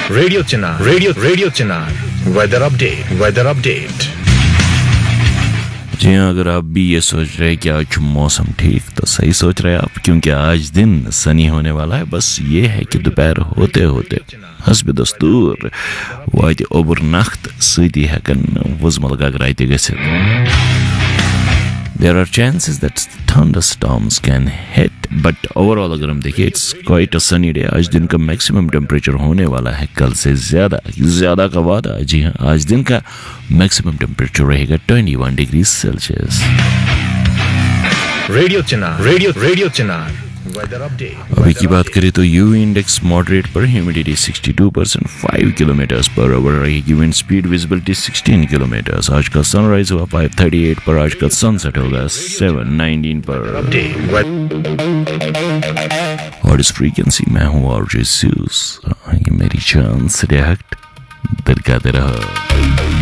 Radio चिनार weather update. जी हाँ, अगर आप भी ये सोच रहे हैं कि आज मौसम ठीक, तो सही सोच रहे हैं आप, क्योंकि आज दिन सनी होने वाला है। बस ये है कि दोपहर होते होते हस्ब दस्तूर वाति ओबर नाख्त सती हेकन वुजमल गगराइते गसित। There are chances that thunderstorms can hit, but overall अगर हम देखें it's quite a sunny day। आज दिन का मैक्सिमम टेम्परेचर होने वाला है कल से ज़्यादा का वादा। जी हाँ, आज दिन का मैक्सिमम टेम्परेचर रहेगा 21 डिग्री सेल्सियस। रेडियो चिनार वेदर अपडेट। अभी की बात करें तो यूवी इंडेक्स मॉडरेट पर, ह्यूमिडिटी 62%, 5 किलोमीटर्स पर आवर रहेगी, विंड स्पीड, विजिबिलिटी 16 किलोमीटर्स। आज का सनराइज हुआ 5:38 पर, आज का सनसेट होगा 7:19 पर। और इस फ्रीक्वेंसी में हूँ और ये मेरी चांस रिएक्ट दरगाते रहा।